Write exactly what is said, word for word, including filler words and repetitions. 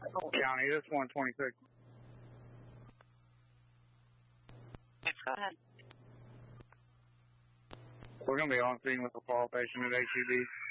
County, this is one twenty-six. Go ahead. We're going to be on scene with the fall patient at H E B.